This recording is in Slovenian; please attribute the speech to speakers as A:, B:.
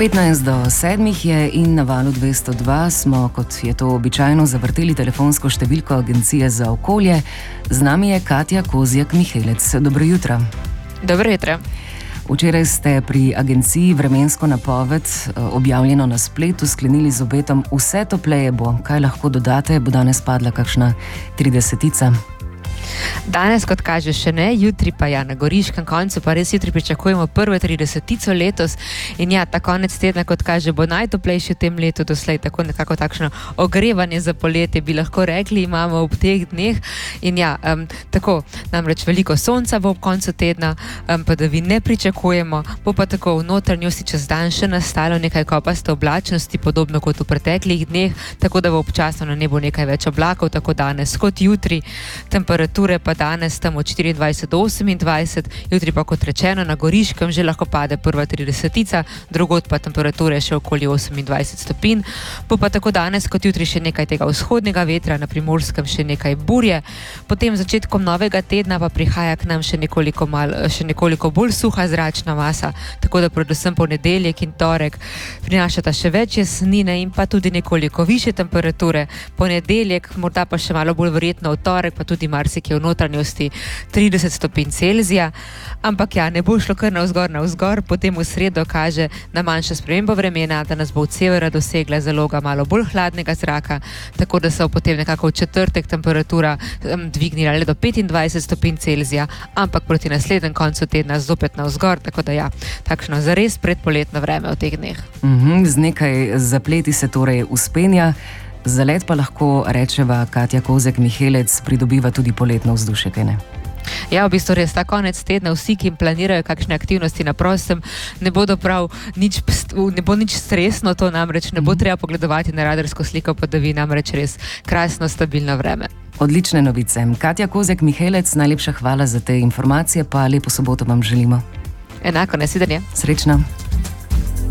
A: 15 do 7 je in na valu 202 smo, kot je to običajno, zavrteli telefonsko številko Agencije za okolje. Z nami je Katja Kozjak-Mihelec. Dobro jutro.
B: Dobro jutro.
A: Včeraj ste pri agenciji vremensko napoved, objavljeno na spletu, sklenili z obetom vse topleje bo. Kaj lahko dodate? Bo danes padla kakšna 30-tica?
B: Danes, kot kaže, še ne, jutri pa ja, na Goriškem koncu pa res jutri pričakujemo prve 30-tico letos in ja, ta konec tedna, kot kaže, bo najtoplejši v tem letu doslej, tako nekako takšno ogrevanje za poletje bi lahko rekli, imamo ob teh dneh in ja, tako, namreč veliko sonca bo ob koncu tedna, padavin ne pričakujemo, bo pa tako v notranjosti čez dan še nastalo nekaj kopaste oblačnosti, podobno kot v preteklih dneh, tako da bo občasno na nebu nekaj več oblakov, tako danes kot jutri, temperature pa danes tam od 24 do 28, jutri pa kot rečeno na Goriškem že lahko pade prva 30-tica, drugod pa temperature še okoli 28 stopinj. Bo pa tako danes kot jutri še nekaj tega vzhodnega vetra, na Primorskem še nekaj burje. Potem začetkom novega tedna pa prihaja k nam še nekoliko bolj suha zračna masa, tako da predvsem ponedeljek in torek prinašata še več jesnine in pa tudi nekoliko više temperature. Ponedeljek, morda pa še malo bolj verjetno v torek, pa tudi marsikje v notranjosti 30 stopinj Celzija, ampak ja, ne bo šlo kar navzgor, potem v sredo kaže na manjšo spremembo vremena, da nas bo od severa dosegla zaloga malo bolj hladnega zraka, tako da se bo potem nekako v četrtek temperatura dvignila le do 25 stopinj Celzija, ampak proti naslednjem koncu tedna zopet navzgor, tako da ja, takšno zares predpoletno vreme v teh dneh.
A: Z nekaj zapleti se torej uspenja. Za let pa lahko rečeva, Katja Kozjak-Mihelec pridobiva tudi poletno vzdušje, kaj ne?
B: Ja, v bistvu res, ta konec tedna vsi, ki jim planirajo kakšne aktivnosti na prostem, ne bo nič stresno, to namreč ne bo treba pogledovati na radarsko sliko padavin, namreč res krasno, stabilno vreme.
A: Odlične novice. Katja Kozjak-Mihelec, najlepša hvala za te informacije, pa lepo soboto vam želimo.
B: Enako, nasvidenje.
A: Srečno.